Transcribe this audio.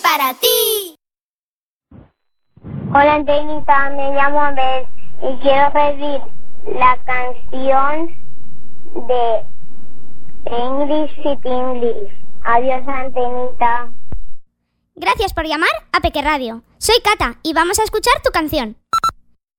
para ti. Hola, Antenita, me llamo Abel y quiero pedir la canción de English City English. Adiós, Antenita. Gracias por llamar a Peque Radio. Soy Cata y vamos a escuchar tu canción.